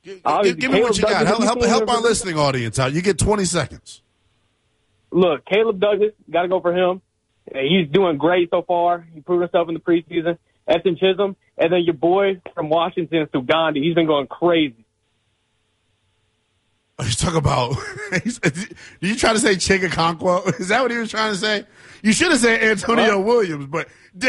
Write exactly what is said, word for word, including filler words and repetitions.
Give, give me what you got. Help, help, help our listening audience out. You get twenty seconds. Look, Caleb Douglas, got to go for him. He's doing great so far. He proved himself in the preseason. Ethan Chisholm, and then your boy from Washington, Sugandhi. He's been going crazy. He's talking about – did you try to say Chig Okonkwo? Is that what he was trying to say? You should have said Antonio what? Williams, but